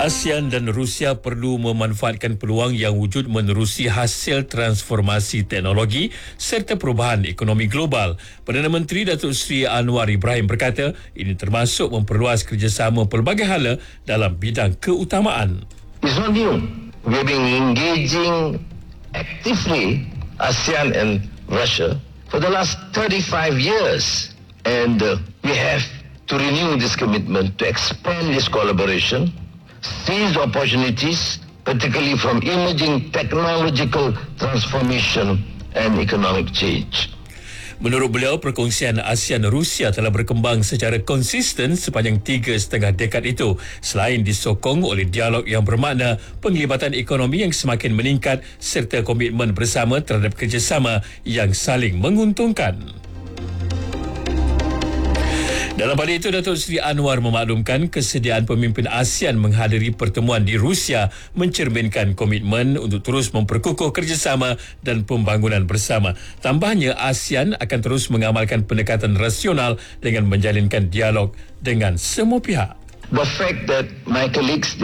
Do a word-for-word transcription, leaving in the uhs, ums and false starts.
ASEAN dan Rusia perlu memanfaatkan peluang yang wujud menerusi hasil transformasi teknologi serta perubahan ekonomi global. Perdana Menteri Datuk Seri Anwar Ibrahim berkata ini termasuk memperluas kerjasama pelbagai hala dalam bidang keutamaan. It's not new. We've been engaging actively ASEAN and Russia for the last thirty-five years, and uh, we have to renew this commitment to expand this collaboration, seize opportunities, particularly from emerging technological transformation and economic change. Menurut beliau, perkongsian ASEAN-Rusia telah berkembang secara konsisten sepanjang tiga setengah dekad itu, selain disokong oleh dialog yang bermakna, penglibatan ekonomi yang semakin meningkat serta komitmen bersama terhadap kerjasama yang saling menguntungkan. Dalam pada itu, Datuk Seri Anwar memaklumkan kesediaan pemimpin ASEAN menghadiri pertemuan di Rusia mencerminkan komitmen untuk terus memperkukuh kerjasama dan pembangunan bersama. Tambahnya, ASEAN akan terus mengamalkan pendekatan rasional dengan menjalinkan dialog dengan semua pihak. The fact that my colleagues